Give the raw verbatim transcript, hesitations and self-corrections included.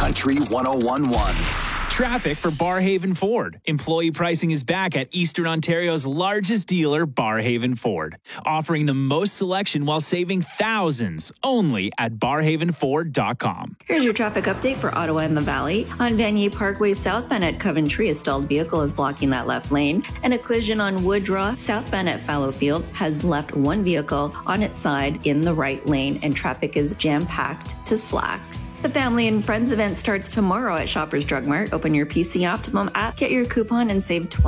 Country one oh one point one. Traffic for Barhaven Ford. Employee pricing is back at Eastern Ontario's largest dealer, Barhaven Ford, offering the most selection while saving thousands only at barhaven ford dot com. Here's your traffic update for Ottawa and the Valley. On Vanier Parkway southbound at Coventry, a stalled vehicle is blocking that left lane, and a collision on Wooddraw southbound at Fallowfield has left one vehicle on its side in the right lane, and traffic is jam-packed to slack. The Family and Friends event starts tomorrow at Shoppers Drug Mart. Open your P C Optimum app, get your coupon, and save twenty